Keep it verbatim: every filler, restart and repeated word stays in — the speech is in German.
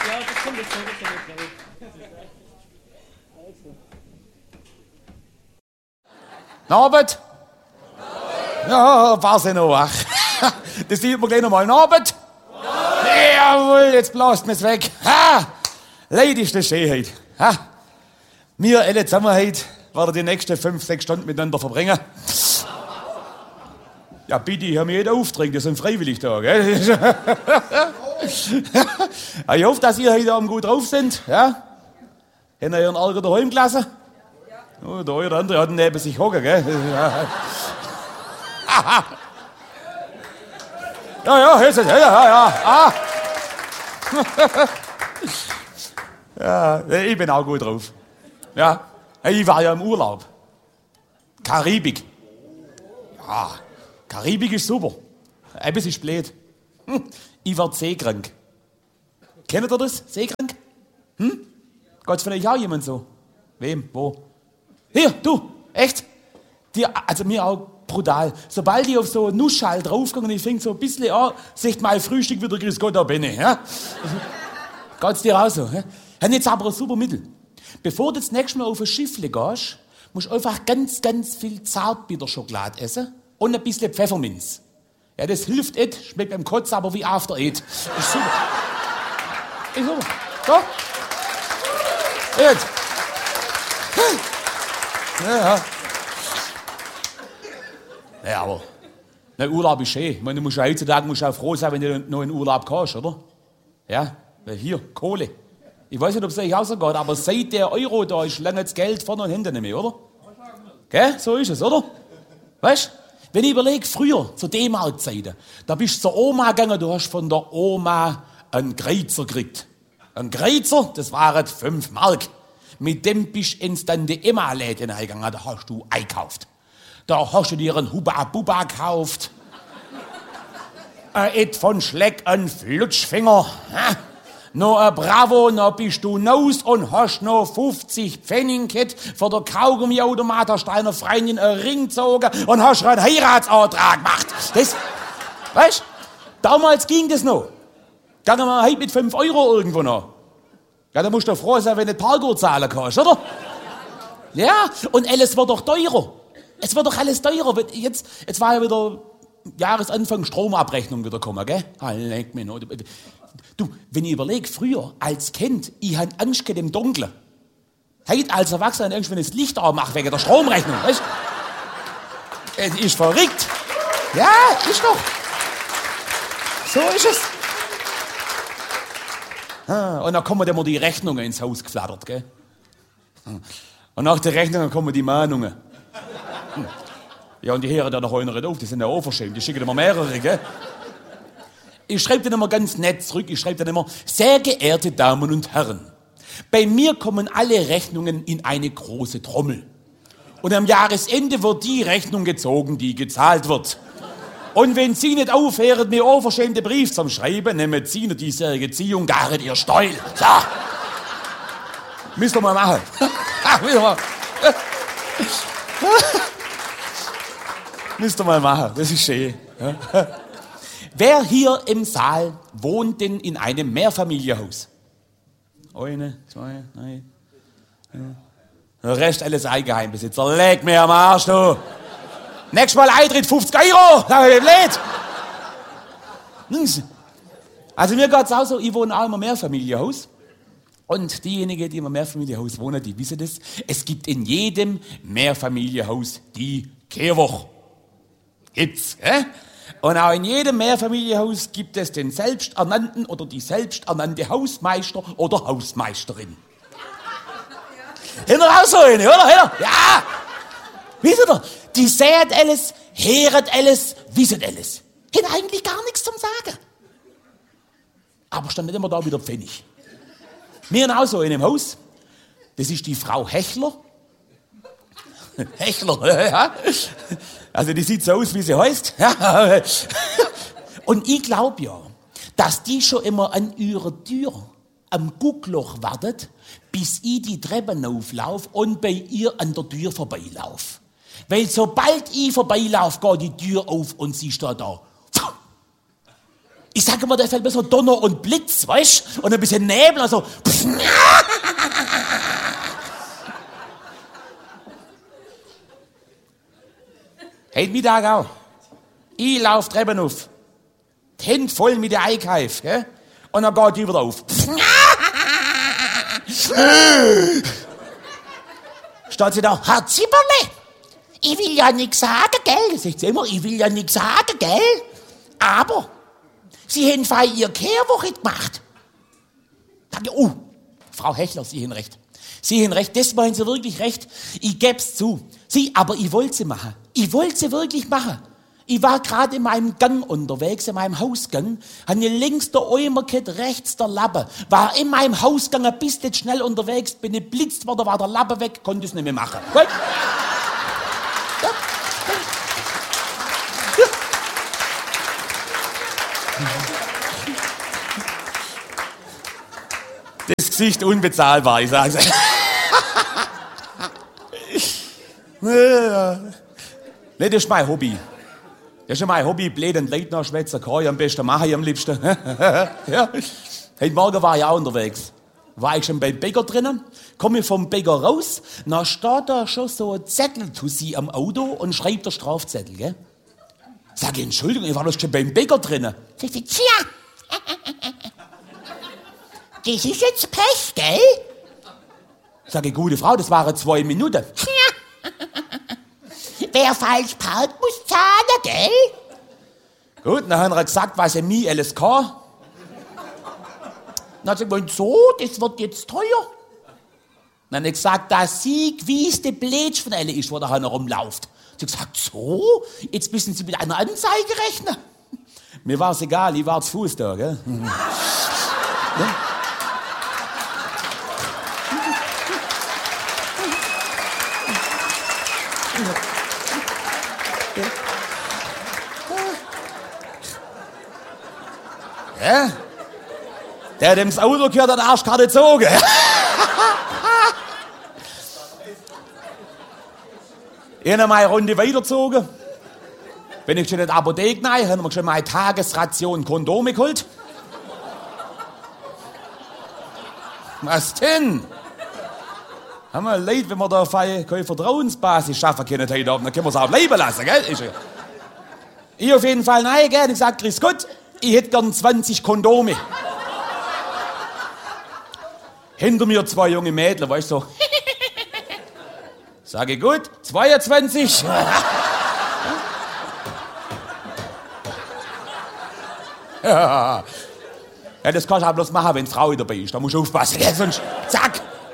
Ja, das kommt jetzt zurück, glaube ich. Norbert? Ja, war sie noch wach. Das sieht man gleich nochmal. Norbert? Jawohl, jetzt blast mir's weg. Ha! Leid ist das Schönheit. Ha! Wir alle zusammen heute werden die nächsten fünf, sechs Stunden miteinander verbringen. Ja, bitte, ich habe mir nicht aufgedrängt, das sind freiwillig da, gell? Ich hoffe, dass ihr heute Abend gut drauf seid, ja? Habt ihr ihren Ärger daheim gelassen? Oh, der eine oder andere hat neben sich hocken, gell? Ja, ja, jetzt, ja, ja, ja. Ah. Ja, ich bin auch gut drauf. Ja, ich war ja im Urlaub. Karibik. Ja, Karibik ist super. Ein bisschen blöd. Hm. Ich werde seekrank. Kennt ihr das? Seekrank? Hm? Geht's vielleicht auch jemand so? Wem? Wo? Hier, du, echt? Die, also mir auch brutal. Sobald ich auf so einen Nussschal draufgehe und ich fängt so ein bisschen an, sagt mein Frühstück wieder, grüß Gott, da bin ich. Ja? Also, geht's dir auch so? Ja? Haben jetzt aber ein super Mittel. Bevor du das nächste Mal auf ein Schiffle gehst, musst du einfach ganz, ganz viel Zartbitterschokolade essen und ein bisschen Pfefferminz. Ja, das hilft nicht, schmeckt beim Kotzen aber wie After Eight. Ist super. Ist super. So. Jetzt. Ja, ja. Ja, aber der Urlaub ist schön. Ich meine, du musst ja heutzutage musst auch froh sein, wenn du noch in Urlaub kannst, oder? Ja, weil hier, Kohle. Ich weiß nicht, ob es euch auch so geht, aber seit der Euro da ist, lange das Geld vorne und hinten nicht mehr, oder? Gell? So ist es, oder? Weißt du? Wenn ich überlege, früher, zu D-Mark-Zeiten, da bist du zur Oma gegangen, du hast von der Oma einen Kreuzer gekriegt. Ein Kreuzer, das waren fünf Mark. Mit dem bist du ins Tante-Emma-Läden eingegangen, da hast du eingekauft. Da hast du dir einen Hubba-Bubba gekauft. Ein Ed von Schleck, ein Flutschfinger. Ha? Noch ein Bravo, noch bist du naus und hast noch fünfzig Pfennig gehabt. Vor der Kaugummiautomat hast du deiner Freundin einen Ring gezogen und hast einen Heiratsantrag gemacht. Das, weißt du, damals ging das noch. Gehen wir heute mit fünf Euro irgendwo noch. Ja, da musst du froh sein, wenn du Parkour zahlen kannst, oder? Ja, und alles wird doch teurer. Es wird doch alles teurer. Jetzt, jetzt war ja wieder Jahresanfang Stromabrechnung wieder gekommen, gell? Ah, leck mich noch. Du, wenn ich überlege, früher als Kind, ich hatte Angst im Dunkeln. Heute als Erwachsener Angst, wenn ich das Licht anmache wegen der Stromrechnung, weißt du? Es ist verrückt. Ja, ist doch. So ist es. Ah, und dann kommen immer die Rechnungen ins Haus geflattert, gell? Und nach den Rechnungen kommen die Mahnungen. Ja, und die hören da noch einer nicht auf, die sind ja auch verschämt, die schicken immer mehrere, gell? Ich schreibe dann immer ganz nett zurück, ich schreibe dann immer, sehr geehrte Damen und Herren, bei mir kommen alle Rechnungen in eine große Trommel. Und am Jahresende wird die Rechnung gezogen, die gezahlt wird. Und wenn Sie nicht aufhören, mir unverschämte Brief zum Schreiben, nehmen Sie nicht diesjährige Ziehung gar nicht Ihr Steuer. So. Müsst ihr mal machen. Müsst ihr mal. Müsst ihr mal machen, das ist schön. Wer hier im Saal wohnt denn in einem Mehrfamilienhaus? Eine, zwei, drei. Der Rest alles Eigenheimbesitzer. Leg mir am Arsch, du. Nächstes Mal Eintritt fünfzig Euro. Sag ich, blöd. Also mir geht's auch so, ich wohne auch in einem Mehrfamilienhaus. Und diejenigen, die im Mehrfamilienhaus wohnen, die wissen das. Es gibt in jedem Mehrfamilienhaus die Kehrwoche. Gibt's, gell? Und auch in jedem Mehrfamilienhaus gibt es den selbsternannten oder die selbsternannte Hausmeister oder Hausmeisterin. Hinter auch so eine, oder? Hinter? Ja! Wisst ihr, die sehen alles, hören alles, wissen alles. Haben eigentlich gar nichts zum Sagen. Aber stand nicht immer da wie der Pfennig. Wir haben auch so in einem Haus. Das ist die Frau Hechler. Hechler, ja. Also die sieht so aus, wie sie heißt. Und ich glaube ja, dass die schon immer an ihrer Tür am Guckloch wartet, bis ich die Treppen auflaufe und bei ihr an der Tür vorbeilaufe. Weil sobald ich vorbeilaufe, geht die Tür auf und sie steht da. Ich sage immer, da fällt mir so Donner und Blitz, weißt du? Und ein bisschen Nebel, also. Heute Mittag auch. Ich lauf Treppen auf. Die Hände voll mit der Einkauf, gell? Und dann geht die wieder auf. Steht sie da, Herr Zipperle, ich will ja nichts sagen, gell? Sagt sie immer, ich will ja nichts sagen, gell? Aber Sie haben vorhin Ihr Kehrwoche gemacht. Sag ich, oh, Frau Hechler, Sie haben recht. Sie haben recht, das meinen Sie wirklich recht. Ich geb's zu. Sie, aber ich wollte sie machen. Ich wollte sie wirklich machen. Ich war gerade in meinem Gang unterwegs, in meinem Hausgang, habe ich links der Eimer gehabt, rechts der Lappe. War in meinem Hausgang ein bisschen schnell unterwegs, bin geblitzt worden, war der Lappe weg, konnte es nicht mehr machen. Gut? Ja. Das Gesicht unbezahlbar, ich sage es. Nee, das ist mein Hobby. Das ist mein Hobby, bläden Leute nach schwätzen, kann ich am besten machen, ich am liebsten. Ja. Heute Morgen war ich auch unterwegs. War ich schon beim Bäcker drinnen, komme ich vom Bäcker raus, dann steht da schon so ein Zettel zu sie am Auto und schreibt der Strafzettel, gell? Sag ich, Entschuldigung, ich war doch schon beim Bäcker drinnen. Sagt sie, tja, das ist jetzt Pech, gell? Sag ich, gute Frau, das waren zwei Minuten. Tja. Wer falsch parkt, muss zahlen, gell? Gut, dann haben wir gesagt, was ist mein L S K? Dann hat sie gesagt, so, das wird jetzt teuer. Dann habe ich gesagt, dass sie gewisse Blätsch von alle ist, wo da einer rumläuft. Sie hat gesagt, so, jetzt müssen Sie mit einer Anzeige rechnen. Mir war es egal, ich war zu Fuß da, gell? Ja? Ja? Der, dem das Auto gehört, hat Arschkarte gezogen. Ich habe mal eine Runde weitergezogen. Bin ich schon in der Apotheke rein, haben wir schon mal eine Tagesration Kondome geholt. Was denn? Haben wir leid, wenn wir da keine Vertrauensbasis schaffen können heute Abend, dann können wir es auch bleiben lassen, gell? Ich auf jeden Fall nein, gell? Ich sag, grüß Gott, ich hätte gern zwanzig Kondome. Hinter mir zwei junge Mädchen, weißt du, so. Sage gut, zweiundzwanzig. Ja. Ja, das kannst du auch bloß machen, wenn die Frau dabei ist. Da musst du aufpassen, gell? Sonst zack.